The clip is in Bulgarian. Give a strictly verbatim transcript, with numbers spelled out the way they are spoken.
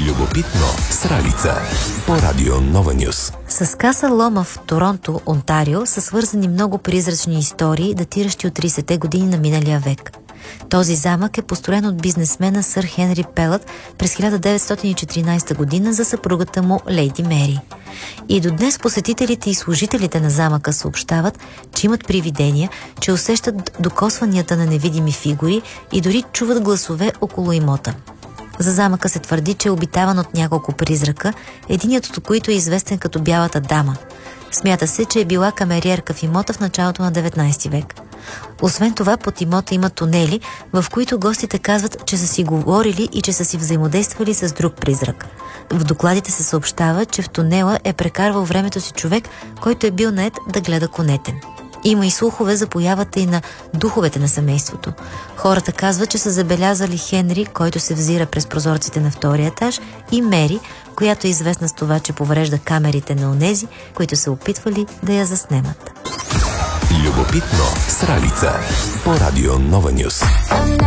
Любопитно с Ралица по Радио Нова Нюс. С Каса Лома в Торонто, Онтарио, са свързани много призрачни истории, датиращи от тридесетте години на миналия век. Този замък е построен от бизнесмена сър Хенри Пелът през хиляда деветстотин и четиринадесета година за съпругата му Лейди Мери. И до днес посетителите и служителите на замъка съобщават, че имат привидения, че усещат докосванията на невидими фигури и дори чуват гласове около имота. За замъка се твърди, че е обитаван от няколко призрака, единият от които е известен като Бялата дама. Смята се, че е била камериерка в имота в началото на деветнадесети век. Освен това, под имота има тунели, в които гостите казват, че са си говорили и че са си взаимодействали с друг призрак. В докладите се съобщава, че в тунела е прекарвал времето си човек, който е бил нает да гледа конете. Има и слухове за появата и на духовете на семейството. Хората казват, че са забелязали Хенри, който се взира през прозорците на втория етаж, и Мери, която е известна с това, че поврежда камерите на онези, които са опитвали да я заснемат. Любопитно с Ралица по Радио Нова Нюс.